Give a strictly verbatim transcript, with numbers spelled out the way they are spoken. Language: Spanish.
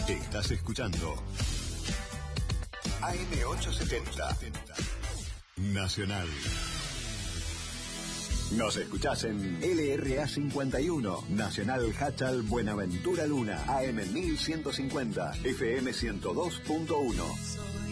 Estás escuchando A M ochocientos setenta Nacional. Nos escuchás en L R A cincuenta y uno, Nacional Hachal Buenaventura Luna, A M mil ciento cincuenta, F M ciento dos punto uno.